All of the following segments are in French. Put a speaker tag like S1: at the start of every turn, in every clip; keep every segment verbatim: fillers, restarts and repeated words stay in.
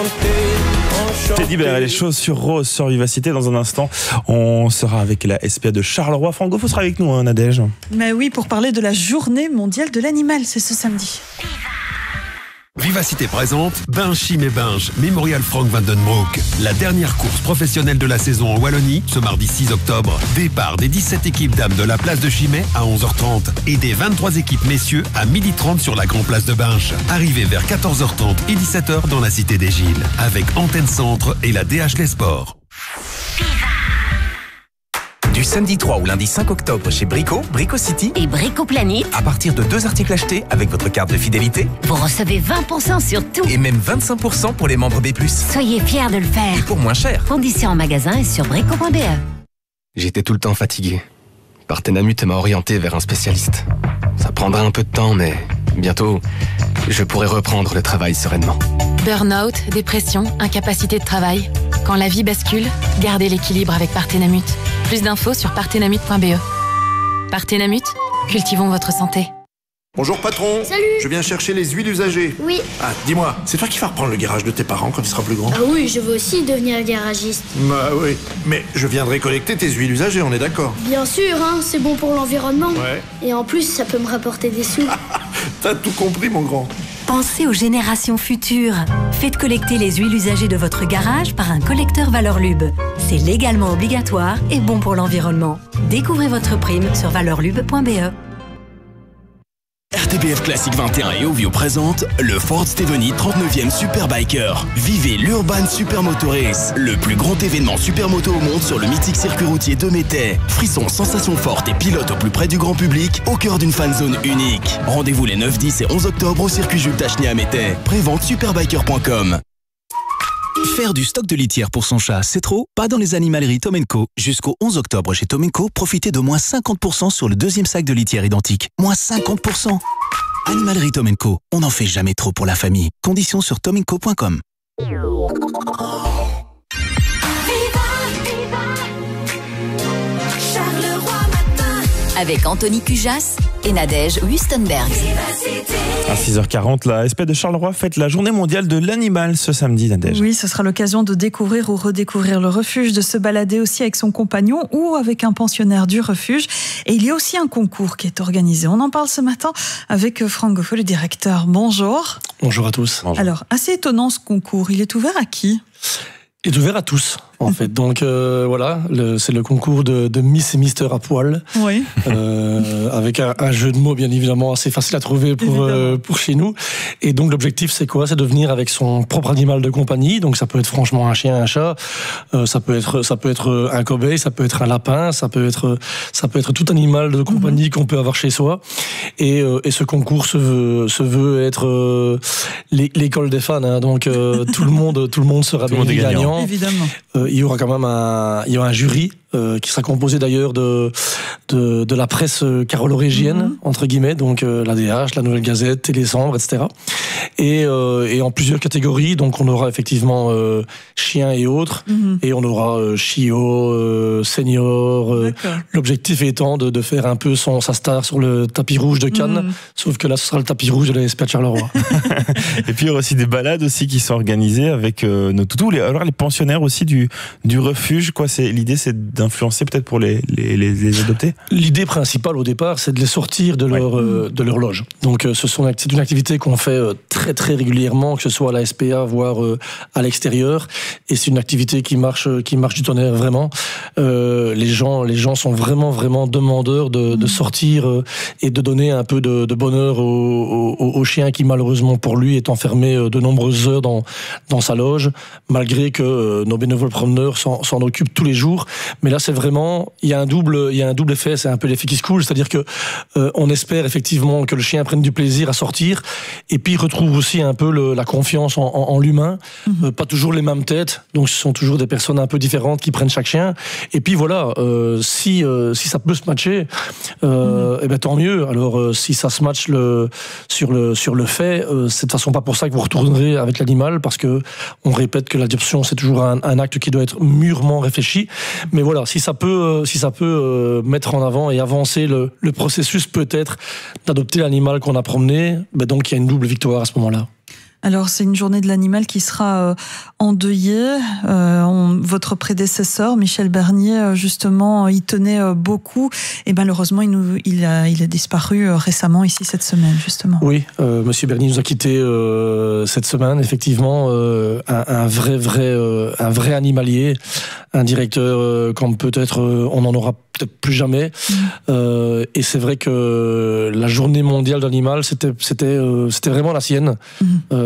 S1: Teddy Bear et les chaussures roses sur Vivacité. Dans un instant, on sera avec la S P A de Charleroi. Franck Gauffour sera avec nous, hein, Nadège.
S2: Mais oui, pour parler de la journée mondiale de l'animal, c'est ce samedi.
S3: Vivacité présente Binge Chim et Binge, Mémorial Frank van den Broek. La dernière course professionnelle de la saison en Wallonie, ce mardi six octobre. Départ des dix-sept équipes dames de la place de Chimay à onze heures trente et des vingt-trois équipes messieurs à midi trente sur la grande place de Binge. Arrivée vers quatorze heures trente et dix-sept heures dans la cité des Gilles, avec Antenne Centre et la D H Les Sports.
S4: Du samedi trois au lundi cinq octobre chez Brico, Brico City
S5: et Brico Planète.
S4: À partir de deux articles achetés avec votre carte de fidélité,
S5: vous recevez vingt pour cent sur tout.
S4: Et même vingt-cinq pour cent pour les membres B plus.
S5: Soyez fiers de le faire.
S4: Et pour moins cher.
S5: Conditions en magasin et sur brico point b e.
S6: J'étais tout le temps fatigué. Partenamut m'a orienté vers un spécialiste. Ça prendra un peu de temps, mais bientôt, je pourrai reprendre le travail sereinement.
S7: Burnout, dépression, incapacité de travail. Quand la vie bascule, gardez l'équilibre avec Partenamut. Plus d'infos sur partenamut point b e. Partenamut, cultivons votre santé.
S8: Bonjour patron.
S9: Salut.
S8: Je viens chercher les huiles usagées.
S9: Oui.
S8: Ah, dis-moi, c'est toi qui vas reprendre le garage de tes parents quand il sera plus grand?
S9: Ah oui, je veux aussi devenir garagiste.
S8: Bah oui, mais je viendrai collecter tes huiles usagées, on est d'accord?
S9: Bien sûr, hein, c'est bon pour l'environnement.
S8: Ouais.
S9: Et en plus, ça peut me rapporter des sous.
S8: T'as tout compris, mon grand.
S10: Pensez aux générations futures. Faites collecter les huiles usagées de votre garage par un collecteur Valeur Lube. C'est légalement obligatoire et bon pour l'environnement. Découvrez votre prime sur valeur lube point b e.
S11: R T B F Classique vingt et un et Ovio présente le Ford Steveni trente-neuvième Superbiker. Vivez l'Urban Supermoto Race, le plus grand événement supermoto au monde sur le mythique circuit routier de Métais. Frissons, sensations fortes et pilote au plus près du grand public, au cœur d'une fan zone unique. Rendez-vous les neuf, dix et onze octobre au circuit Jules Tacheny à Métais. Prévente superbiker point com. Faire du stock de litière pour son chat, c'est trop? Pas dans les animaleries Tom and Co. Jusqu'au onze octobre chez Tom and Co, profitez de moins cinquante pour cent sur le deuxième sac de litière identique. Moins cinquante pour cent. Animalerie Tom and Co. On n'en fait jamais trop pour la famille. Conditions sur tom and co point com.
S10: Avec Anthony Cujas et Nadège Wustenberg.
S1: À six heures quarante, la S P A de Charleroi fête la journée mondiale de l'animal ce samedi, Nadège.
S2: Oui, ce sera l'occasion de découvrir ou redécouvrir le refuge, de se balader aussi avec son compagnon ou avec un pensionnaire du refuge. Et il y a aussi un concours qui est organisé. On en parle ce matin avec Franck Gauffour, le directeur. Bonjour.
S12: Bonjour à tous.
S1: Bonjour.
S2: Alors, assez étonnant ce concours. Il est ouvert à qui ?
S12: Il est ouvert à tous, en fait. Donc euh, voilà, le, c'est le concours de, de Miss et Mister à poil.
S2: Oui.
S12: Euh, avec un, un jeu de mots, bien évidemment, assez facile à trouver pour, euh, pour chez nous. Et donc l'objectif, c'est quoi? C'est de venir avec son propre animal de compagnie. Donc ça peut être franchement un chien, un chat. Euh, ça peut être, ça peut être un cobaye, ça peut être un lapin, ça peut être, ça peut être tout animal de compagnie mm-hmm. qu'on peut avoir chez soi. Et, euh, et ce concours se veut, se veut être euh, l'école des fans. Hein. Donc euh, tout le monde, tout le monde sera bien gagnant.
S2: Évidemment.
S12: Euh, il y aura quand même un, il y aura un jury euh, qui sera composé d'ailleurs de, de, de la presse carolorégienne, mm-hmm. entre guillemets, donc euh, la D H, la Nouvelle Gazette, Télésambre, et cetera. Et, euh, et en plusieurs catégories, donc on aura effectivement euh, chiens et autres, mm-hmm. et on aura euh, chiot, euh, senior. Euh, l'objectif étant de, de faire un peu son, sa star sur le tapis rouge de Cannes, mm-hmm. sauf que là ce sera le tapis rouge de la S P A de Charleroi.
S1: Et puis il y aura aussi des balades aussi qui sont organisées avec euh, nos toutous. Les, alors les pensionnaires aussi du, du refuge, quoi. C'est, l'idée c'est d'influencer peut-être pour les, les, les, les adopter.
S12: L'idée principale au départ, c'est de les sortir de leur, ouais. euh, de leur loge. Donc euh, ce sont, c'est une activité qu'on fait euh, très très régulièrement, que ce soit à la S P A, voire euh, à l'extérieur. Et c'est une activité qui marche, qui marche du tonnerre, vraiment. Euh, les, gens, les gens sont vraiment vraiment demandeurs de, de sortir euh, et de donner un peu de, de bonheur au, au, au chien qui malheureusement pour lui est enfermé de nombreuses heures dans, dans sa loge, malgré que euh, nos bénévoles promeneurs s'en, s'en occupent tous les jours. Mais là, c'est vraiment, il y a un double, il y a un double effet. C'est un peu l'effet qui se coule, c'est-à-dire que euh, on espère effectivement que le chien prenne du plaisir à sortir, et puis il retrouve aussi un peu le, la confiance en, en, en l'humain. Mm-hmm. Euh, pas toujours les mêmes têtes, donc ce sont toujours des personnes un peu différentes qui prennent chaque chien. Et puis voilà, euh, si euh, si ça peut se matcher, euh, mm-hmm. eh ben tant mieux. Alors euh, si ça se matche le sur le sur le fait, euh, c'est de toute façon pas pour ça que vous retournerez avec l'animal, parce que on répète que l'adoption c'est toujours un, un acte qui doit être mûrement réfléchi. Mais voilà, si ça peut, si ça peut euh, mettre en avant et avancer le, le processus peut-être d'adopter l'animal qu'on a promené, ben donc il y a une double victoire à ce moment-là.
S2: Alors, c'est une journée de l'animal qui sera euh, endeuillée. Euh, on, votre prédécesseur, Michel Bernier, euh, justement, y tenait euh, beaucoup. Et malheureusement, il, nous, il, a, il a disparu euh, récemment, ici, cette semaine, justement.
S12: Oui, euh, Monsieur Bernier nous a quittés euh, cette semaine. Effectivement, euh, un, un, vrai, vrai, euh, un vrai animalier. Un directeur euh, comme peut-être euh, on n'en aura peut-être plus jamais. Mmh. Euh, et c'est vrai que la journée mondiale de l'animal, c'était, c'était, euh, c'était vraiment la sienne. Mmh.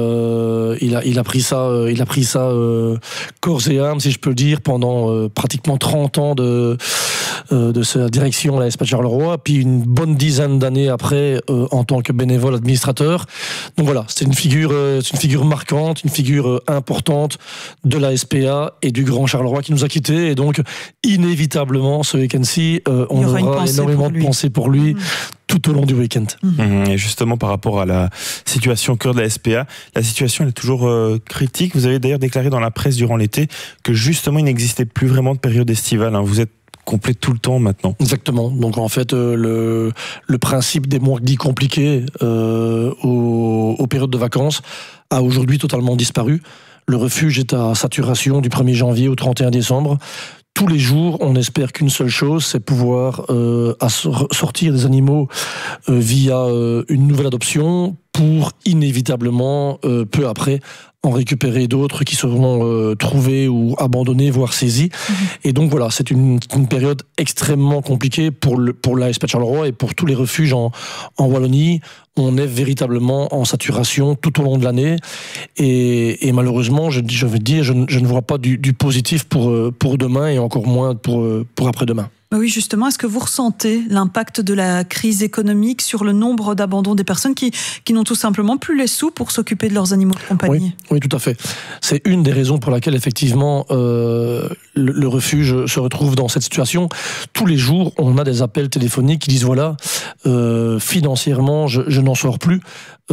S12: Euh, il, a, il a pris ça, euh, il a pris ça euh, corps et âme, si je peux le dire, pendant euh, pratiquement trente ans de, euh, de sa direction à la S P A Charleroi, puis une bonne dizaine d'années après euh, en tant que bénévole administrateur. Donc voilà, c'est une figure, euh, c'est une figure marquante, une figure euh, importante de la S P A et du Grand Charleroi qui nous a quittés. Et donc, inévitablement, ce week-end-ci, euh, on aura, aura énormément de pensées pour lui. Mmh. Tout au long du week-end.
S1: Mmh. Et justement, par rapport à la situation au cœur de la S P A, la situation elle est toujours euh, critique. Vous avez d'ailleurs déclaré dans la presse durant l'été que justement, il n'existait plus vraiment de période estivale. Hein. Vous êtes complet tout le temps maintenant.
S12: Exactement. Donc en fait, euh, le, le principe des mois dits compliqués euh, aux, aux périodes de vacances a aujourd'hui totalement disparu. Le refuge est à saturation du premier janvier au trente et un décembre. Tous les jours, on espère qu'une seule chose, c'est pouvoir euh, sortir des animaux euh, via euh, une nouvelle adoption pour inévitablement, euh, peu après, en récupérer d'autres qui seront euh, trouvés ou abandonnés, voire saisis. Mmh. Et donc voilà, c'est une, une période extrêmement compliquée pour, le, pour la S P A Charleroi et pour tous les refuges en, en Wallonie. On est véritablement en saturation tout au long de l'année. Et, et malheureusement, je, je veux dire, je, je ne vois pas du, du positif pour, pour demain et encore moins pour, pour après-demain.
S2: Oui, justement, est-ce que vous ressentez l'impact de la crise économique sur le nombre d'abandons des personnes qui, qui n'ont tout simplement plus les sous pour s'occuper de leurs animaux de compagnie ?
S12: Oui, oui, tout à fait. C'est une des raisons pour laquelle, effectivement, euh, le, le refuge se retrouve dans cette situation. Tous les jours, on a des appels téléphoniques qui disent, voilà, euh, financièrement, je, je n'en sors plus.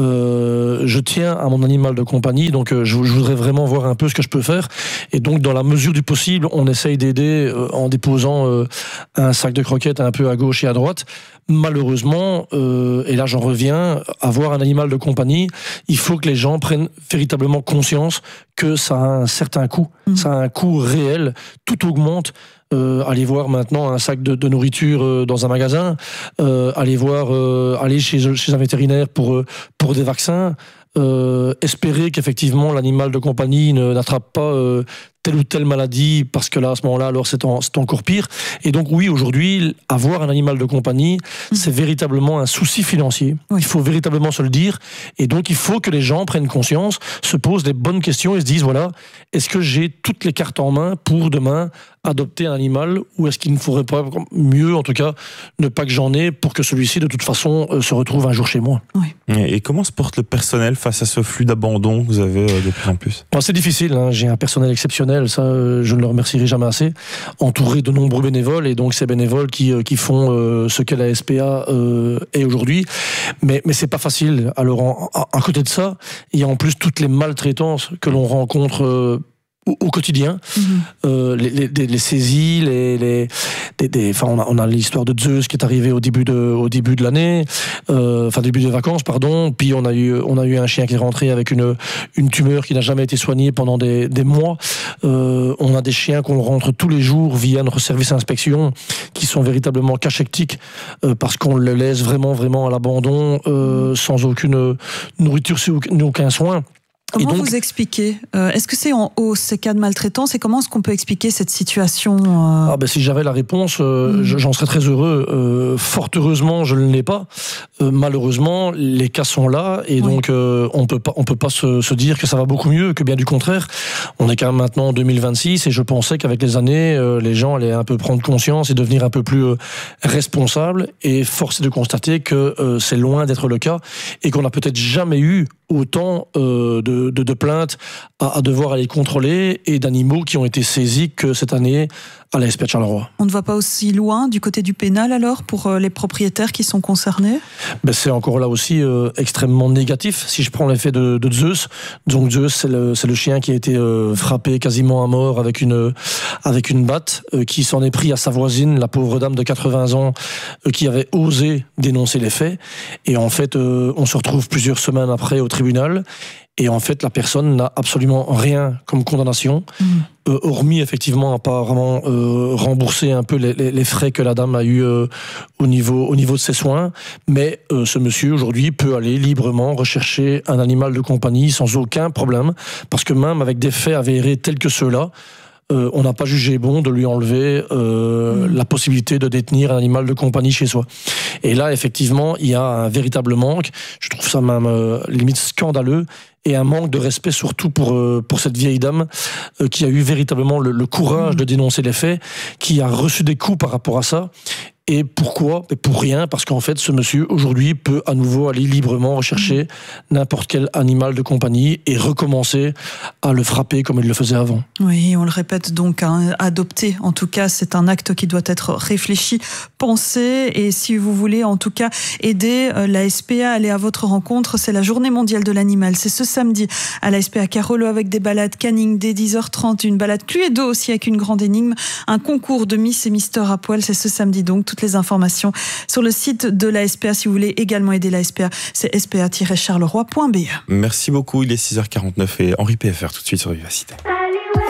S12: Euh, je tiens à mon animal de compagnie, donc euh, je, je voudrais vraiment voir un peu ce que je peux faire. Et donc, dans la mesure du possible, on essaye d'aider euh, en déposant euh, un sac de croquettes un peu à gauche et à droite. Malheureusement, euh, et là j'en reviens, avoir un animal de compagnie, il faut que les gens prennent véritablement conscience que ça a un certain coût. Mmh. Ça a un coût réel. Tout augmente. Euh, aller voir maintenant un sac de, de nourriture euh, dans un magasin, euh, aller voir, euh, aller chez, chez un vétérinaire pour, euh, pour des vaccins, euh, espérer qu'effectivement l'animal de compagnie ne, n'attrape pas euh, telle ou telle maladie, parce que là, à ce moment-là, alors c'est, en, c'est encore pire. Et donc oui, aujourd'hui, avoir un animal de compagnie, mmh. c'est véritablement un souci financier. Oui. Il faut véritablement se le dire. Et donc, il faut que les gens prennent conscience, se posent des bonnes questions et se disent, voilà, est-ce que j'ai toutes les cartes en main pour demain adopter un animal, ou est-ce qu'il ne faudrait pas mieux, en tout cas, ne pas que j'en ai pour que celui-ci, de toute façon, euh, se retrouve un jour chez moi.
S2: Oui.
S1: Et comment se porte le personnel face à ce flux d'abandon que vous avez euh, de plus en plus ?
S12: Bon, c'est difficile, hein. J'ai un personnel exceptionnel, ça, euh, je ne le remercierai jamais assez, entouré de nombreux bénévoles, et donc ces bénévoles qui, euh, qui font euh, ce qu'est la S P A euh, est aujourd'hui. Mais, mais c'est pas facile. Alors, en, en, à côté de ça, il y a en plus toutes les maltraitances que l'on rencontre euh, Au, au quotidien, mmh. euh, les, les, les saisies, les, les, les, les, enfin on a, on a l'histoire de Zeus qui est arrivé au début de, au début de l'année, euh, enfin début des vacances, pardon. Puis on a eu, on a eu un chien qui est rentré avec une, une tumeur qui n'a jamais été soignée pendant des, des mois. Euh, on a des chiens qu'on rentre tous les jours via notre service inspection, qui sont véritablement cachectiques euh, parce qu'on les laisse vraiment, vraiment à l'abandon, euh, sans aucune nourriture, sans aucun soin.
S2: Comment donc, vous expliquez euh, Est-ce que c'est en hausse ces cas de maltraitance et comment est-ce qu'on peut expliquer cette situation euh...
S12: ah ben, si j'avais la réponse, euh, mmh. j'en serais très heureux. Euh, fort heureusement, je ne l'ai pas. Euh, malheureusement, les cas sont là et oui. donc euh, on peut pas, on peut pas se, se dire que ça va beaucoup mieux, que bien du contraire. On est quand même maintenant en deux mille vingt-six et je pensais qu'avec les années, euh, les gens allaient un peu prendre conscience et devenir un peu plus euh, responsables. Et force est de constater que euh, c'est loin d'être le cas et qu'on n'a peut-être jamais eu autant euh, de, de, de plaintes à, à devoir aller contrôler et d'animaux qui ont été saisis que cette année à la S P A de Charleroi.
S2: On ne va pas aussi loin du côté du pénal alors pour euh, les propriétaires qui sont concernés ?
S12: Ben, c'est encore là aussi euh, extrêmement négatif. Si je prends l'effet de, de Zeus, donc Zeus c'est le, c'est le chien qui a été euh, frappé quasiment à mort avec une, avec une batte, euh, qui s'en est pris à sa voisine, la pauvre dame de quatre-vingts ans, euh, qui avait osé dénoncer les faits. Et en fait, euh, on se retrouve plusieurs semaines après au tribunal tribunal. Et en fait, la personne n'a absolument rien comme condamnation, mmh. euh, hormis effectivement apparemment euh, rembourser un peu les, les, les frais que la dame a eu euh, au niveau au niveau de ses soins. Mais euh, ce monsieur aujourd'hui peut aller librement rechercher un animal de compagnie sans aucun problème, parce que même avec des faits avérés tels que ceux-là, Euh, on n'a pas jugé bon de lui enlever euh, mmh. la possibilité de détenir un animal de compagnie chez soi. Et là, effectivement, il y a un véritable manque. Je trouve ça même euh, limite scandaleux, et un manque de respect surtout pour euh, pour cette vieille dame euh, qui a eu véritablement le, le courage mmh. de dénoncer les faits, qui a reçu des coups par rapport à ça. Et pourquoi ? Pour rien, parce qu'en fait, ce monsieur, aujourd'hui, peut à nouveau aller librement rechercher n'importe quel animal de compagnie et recommencer à le frapper comme il le faisait avant.
S2: Oui, on le répète donc, hein, adopter, en tout cas, c'est un acte qui doit être réfléchi, pensé, et si vous voulez, en tout cas, aider la S P A, aller à votre rencontre, c'est la Journée mondiale de l'animal. C'est ce samedi à la S P A Carolo avec des balades canning dès dix heures trente, une balade Cluedo aussi avec une grande énigme, un concours de Miss et Mister à poil, c'est ce samedi donc. Toutes les informations sur le site de la S P A si vous voulez également aider la S P A, c'est s p a tiret charleroi point b e.
S1: Merci beaucoup, il est six heures quarante-neuf et Henri P F R tout de suite sur Vivacité.